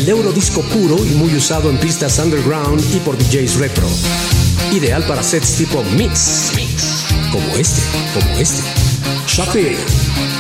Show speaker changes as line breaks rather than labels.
el eurodisco puro y muy usado en pistas underground y por DJs retro. Ideal para sets tipo mix, como este. Shapir.